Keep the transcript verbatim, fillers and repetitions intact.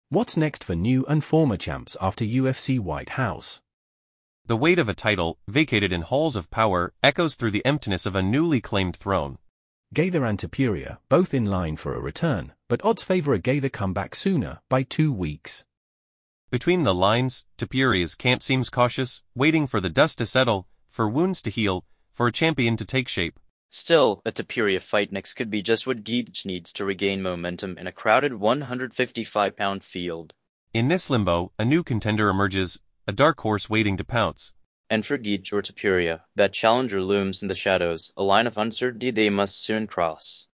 What's next for new and former champs after U F C White House? The weight of a title, vacated in halls of power, echoes through the emptiness of a newly claimed throne. Gunther and Topuria, both in line for a return, but odds favor a Gunther comeback sooner, by two weeks. Between the lines, Topuria's camp seems cautious, waiting for the dust to settle, for wounds to heal, for a champion to take shape. Still, a Topuria fight next could be just what Gaethje needs to regain momentum in a crowded one hundred fifty-five pound field. In this limbo, a new contender emerges, a dark horse waiting to pounce. And for Gaethje or Topuria, that challenger looms in the shadows, a line of uncertainty they must soon cross.